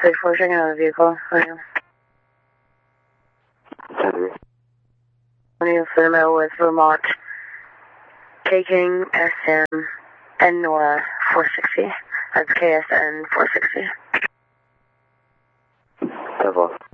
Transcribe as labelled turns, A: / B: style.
A: 34, checking out the vehicle. How are you?
B: 10-3.
A: When you Flumo with Vermont, taking SM and Nora 460. That's KSN 460.
B: 10-4.